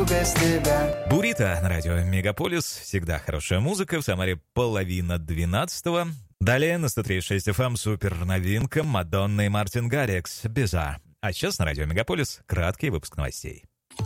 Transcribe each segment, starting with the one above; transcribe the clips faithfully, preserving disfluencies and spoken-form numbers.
без тебя. Бурито на радио Мегаполис. Всегда хорошая музыка. В Самаре половина двенадцатого. Далее на сто три и шесть эф эм супер новинка Мадонна и Мартин Гаррикс «Bizarre». А сейчас на радио Мегаполис краткий выпуск новостей.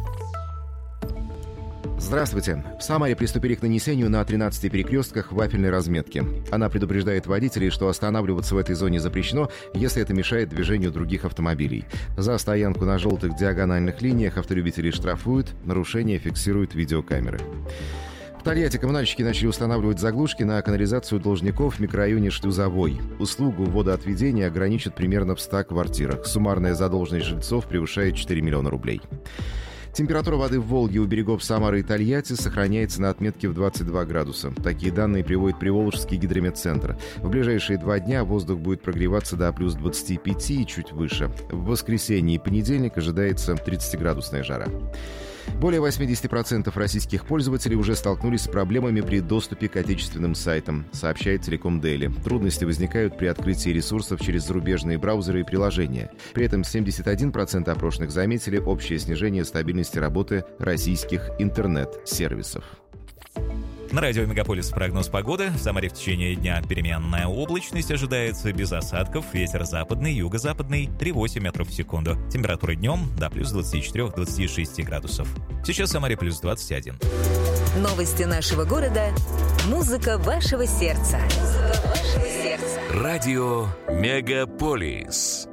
Здравствуйте. В Самаре приступили к нанесению на тринадцати перекрестках вафельной разметки. Она предупреждает водителей, что останавливаться в этой зоне запрещено, если это мешает движению других автомобилей. За стоянку на желтых диагональных линиях автолюбителей штрафуют, нарушения фиксируют видеокамеры. В Тольятти коммунальщики начали устанавливать заглушки на канализацию должников в микрорайоне Шлюзовой. Услугу водоотведения ограничат примерно в ста квартирах. Суммарная задолженность жильцов превышает четыре миллиона рублей. Температура воды в Волге у берегов Самары и Тольятти сохраняется на отметке в двадцать два градуса. Такие данные приводит Приволжский гидрометцентр. В ближайшие два дня воздух будет прогреваться до плюс двадцати пяти и чуть выше. В воскресенье и понедельник ожидается тридцатиградусная жара. Более восемьдесят процентов российских пользователей уже столкнулись с проблемами при доступе к отечественным сайтам, сообщает Телеком Дейли. Трудности возникают при открытии ресурсов через зарубежные браузеры и приложения. При этом семьдесят один процент опрошенных заметили общее снижение стабильности работы российских интернет-сервисов. На радио Мегаполис прогноз погоды. В Самаре в течение дня переменная облачность ожидается без осадков. Ветер западный, юго-западный три-восемь метров в секунду. Температура днем до плюс двадцати четырёх - двадцати шести градусов. Сейчас в Самаре плюс двадцать один. Новости нашего города. Музыка вашего сердца. Музыка вашего сердца. Радио Мегаполис.